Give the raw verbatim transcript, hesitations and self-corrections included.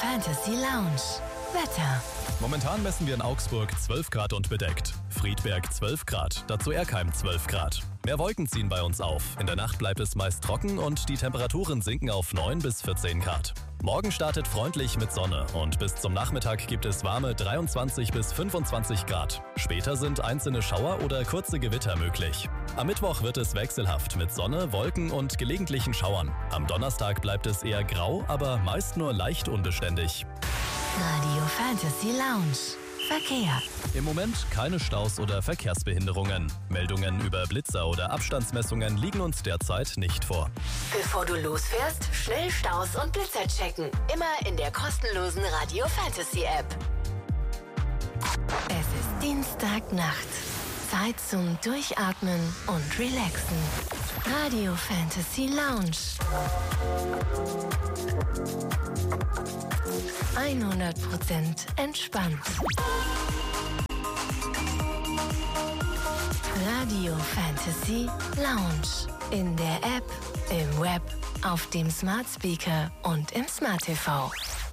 Fantasy Lounge. Wetter. Momentan messen wir in Augsburg zwölf Grad und bedeckt. Friedberg zwölf Grad, dazu Erkheim zwölf Grad. Mehr Wolken ziehen bei uns auf. In der Nacht bleibt es meist trocken und die Temperaturen sinken auf neun bis vierzehn Grad. Morgen startet freundlich mit Sonne und bis zum Nachmittag gibt es warme dreiundzwanzig bis fünfundzwanzig Grad. Später sind einzelne Schauer oder kurze Gewitter möglich. Am Mittwoch wird es wechselhaft mit Sonne, Wolken und gelegentlichen Schauern. Am Donnerstag bleibt es eher grau, aber meist nur leicht unbeständig. Radio Fantasy Lounge. Verkehr. Im Moment keine Staus oder Verkehrsbehinderungen. Meldungen über Blitzer oder Abstandsmessungen liegen uns derzeit nicht vor. Bevor du losfährst, schnell Staus und Blitzer checken. Immer in der kostenlosen Radio Fantasy App. Es ist Dienstagnacht. Zeit zum Durchatmen und Relaxen. Radio Fantasy Lounge. hundert Prozent entspannt. Radio Fantasy Lounge. In der App, im Web, auf dem Smart Speaker und im Smart T V.